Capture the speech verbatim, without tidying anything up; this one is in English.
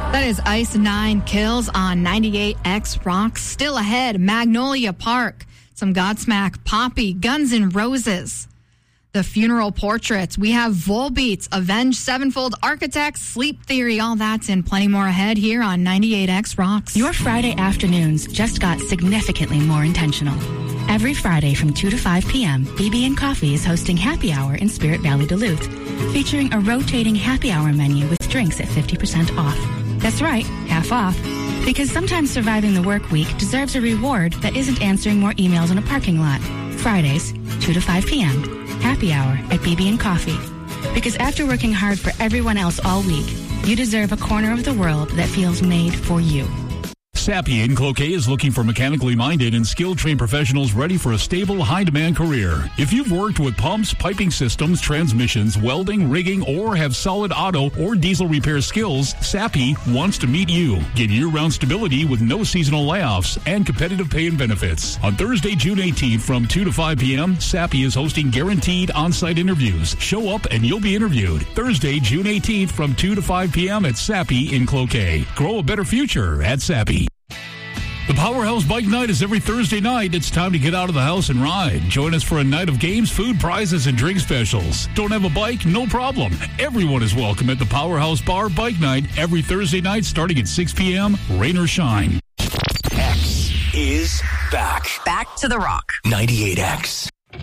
That is Ice Nine Kills on ninety-eight X Rocks. Still ahead, Magnolia Park, some Godsmack, Poppy, Guns N' Roses, The Funeral Portraits. We have Volbeats, Avenged Sevenfold, Architects, Sleep Theory. All that's and plenty more ahead here on ninety-eight X Rocks. Your Friday afternoons just got significantly more intentional. Every Friday from two to five p.m., B B and Coffee is hosting Happy Hour in Spirit Valley, Duluth, featuring a rotating happy hour menu with drinks at fifty percent off. That's right, half off. Because sometimes surviving the work week deserves a reward that isn't answering more emails in a parking lot. Fridays, two to five p.m., Happy Hour at B B and Coffee. Because after working hard for everyone else all week, you deserve a corner of the world that feels made for you. Sappi in Cloquet is looking for mechanically minded and skilled-trained professionals ready for a stable, high-demand career. If you've worked with pumps, piping systems, transmissions, welding, rigging, or have solid auto or diesel repair skills, Sappi wants to meet you. Get year-round stability with no seasonal layoffs and competitive pay and benefits. On Thursday, June eighteenth from two to five p.m., Sappi is hosting guaranteed on-site interviews. Show up and you'll be interviewed. Thursday, June eighteenth from two to five p.m. at Sappi in Cloquet. Grow a better future at Sappi. The Powerhouse Bike Night is every Thursday night. It's time to get out of the house and ride. Join us for a night of games, food, prizes, and drink specials. Don't have a bike? No problem. Everyone is welcome at the Powerhouse Bar Bike Night every Thursday night starting at six p.m., rain or shine. X is back. Back to the Rock. ninety-eight X.